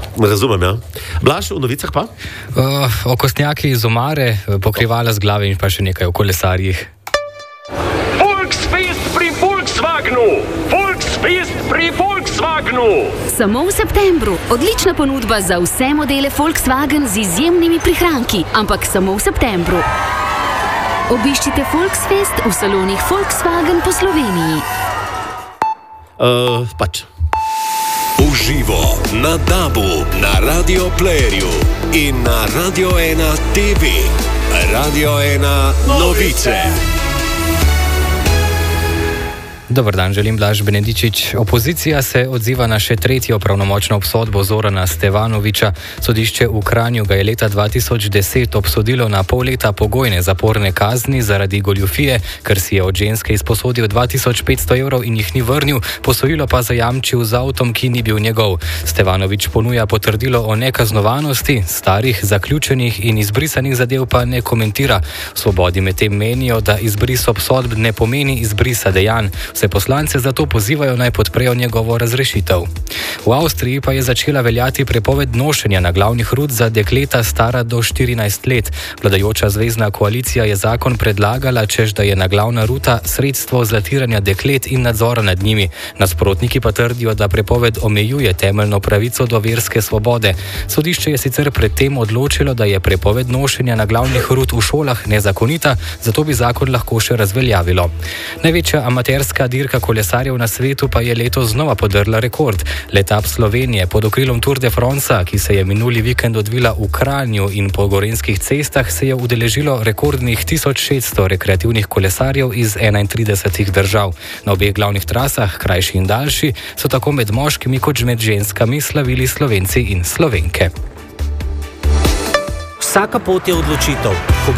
Razumem, ja. Blaž, v novicah pa? Okostnjaki iz omare, pokrivala z glave in pa še nekaj o kolesarjih. Volksfest pri Volkswagenu! Volksfest pri Volkswagenu! Samo v septembru. Odlična ponudba za vse modele Volkswagen z izjemnimi prihranki, ampak samo v septembru. Obiščite Volksfest v salonih Volkswagen po Sloveniji. Uživo na DAB-u, na Radio Playerju in na Radio 1 TV. Radio 1 novice. Dobar dan, želim Blaž Benedičič. Opozicija se odziva na še tretjo pravnomočno obsodbo Zorana Stevanovića. Sodišče v Kranju ga je leta 2010 obsodilo na pol leta pogojne zaporne kazni zaradi goljufije, ker si je od ženske izposodil 2500 evrov in jih ni vrnil, posojilo pa zajamčil z avtom, ki ni bil njegov. Stevanović ponuja potrdilo o nekaznovanosti, starih, zaključenih in izbrisanih zadev pa ne komentira. V Svobodi medtem menijo, da izbris obsodb ne pomeni izbrisa dejanj. Vse poslance zato pozivajo naj podprejo njegovo razrešitev. V Avstriji pa je začela veljati prepoved nošenja naglavnih rut za dekleta stara do 14 let. Vladajoča zvezna koalicija je zakon predlagala, češ da je naglavna ruta sredstvo zlatiranja deklet in nadzora nad njimi. Nasprotniki pa trdijo, da prepoved omejuje temeljno pravico do verske svobode. Sodišče je sicer predtem odločilo, da je prepoved nošenja naglavnih rut v šolah nezakonita, zato bi zakon lahko še razveljavilo. Največja amaterska dirka kolesarjev na svetu pa je letos znova podrla rekord. Letap Slovenije pod okrilom Tour de France, ki se je minuli vikend odvila v Kranju in po gorenjskih cestah, se je udeležilo rekordnih 1600 rekreativnih kolesarjev iz 31 držav. Na obeh glavnih trasah, krajši in daljši, so tako med moškimi kot med ženskami slavili Slovenci in Slovenke. Vsaka pot je odločitev. Ko